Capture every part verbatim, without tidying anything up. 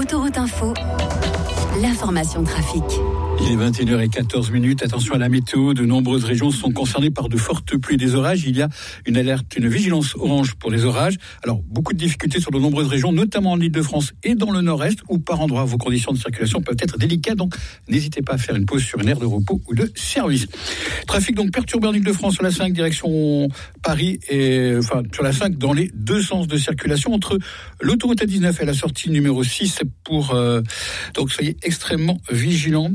Autoroute Info, l'information trafic. Il est vingt et une heures quatorze. Attention à la météo. De nombreuses régions sont concernées par de fortes pluies et des orages. Il y a une alerte, une vigilance orange pour les orages. Alors, beaucoup de difficultés sur de nombreuses régions, notamment en Île-de-France et dans le nord-est, où par endroits, vos conditions de circulation peuvent être délicates. Donc, n'hésitez pas à faire une pause sur une aire de repos ou de service. Trafic donc perturbé en Île-de-France sur la cinq, direction Paris, et enfin, sur la cinq, dans les deux sens de circulation, entre l'autoroute A dix-neuf et la sortie numéro six pour, euh, donc, soyez extrêmement vigilants.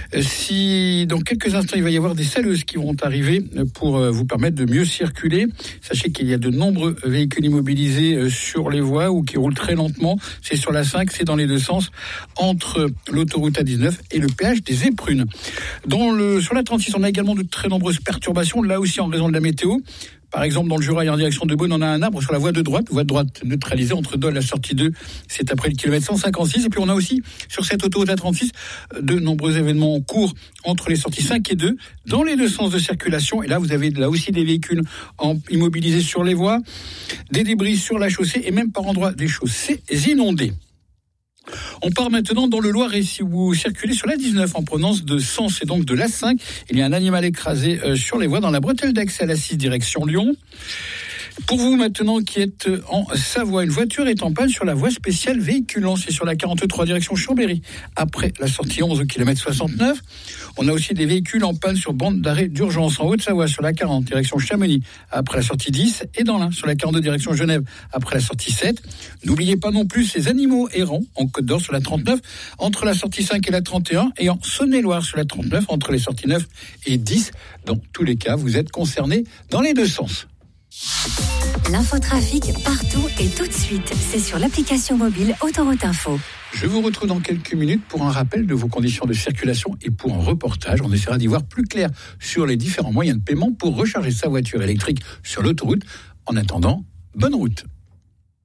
Si dans quelques instants il va y avoir des saleuses qui vont arriver pour vous permettre de mieux circuler, sachez qu'il y a de nombreux véhicules immobilisés sur les voies ou qui roulent très lentement. C'est sur la cinq, c'est dans les deux sens, entre l'autoroute A dix-neuf et le péage des Éprunes. Dans le, sur la trente-six, on a également de très nombreuses perturbations, là aussi en raison de la météo. Par exemple, dans le Jura et en direction de Beaune, on a un arbre sur la voie de droite, voie de droite neutralisée entre Dole et la sortie deux, c'est après le kilomètre cent cinquante-six. Et puis on a aussi, sur cette autoroute A trente-six, de nombreux événements en cours entre les sorties cinq et deux, dans les deux sens de circulation. Et là, vous avez là aussi des véhicules en, immobilisés sur les voies, des débris sur la chaussée et même par endroits des chaussées inondées. On part maintenant dans le Loiret. Si vous circulez sur l'A dix-neuf en provenance de Sens et donc de l'A cinq, il y a un animal écrasé euh, sur les voies dans la bretelle d'accès à l'A six direction Lyon. Pour vous maintenant qui êtes en Savoie, une voiture est en panne sur la voie spéciale véhiculant, c'est sur la quarante-trois direction Chambéry, après la sortie onze au kilomètre soixante-neuf. On a aussi des véhicules en panne sur bande d'arrêt d'urgence en Haute-Savoie sur la quarante direction Chamonix, après la sortie dix, et dans l'Ain sur la quarante-deux direction Genève, après la sortie sept. N'oubliez pas non plus ces animaux errants en Côte d'Or sur la trente-neuf, entre la sortie cinq et la trente et un, et en Saône-et-Loire sur la trente-neuf, entre les sorties neuf et dix. Dans tous les cas, vous êtes concernés dans les deux sens. L'infotrafic partout et tout de suite, c'est sur l'application mobile Autoroute Info. Je vous retrouve dans quelques minutes pour un rappel de vos conditions de circulation et pour un reportage. On essaiera d'y voir plus clair sur les différents moyens de paiement pour recharger sa voiture électrique sur l'autoroute. En attendant, bonne route.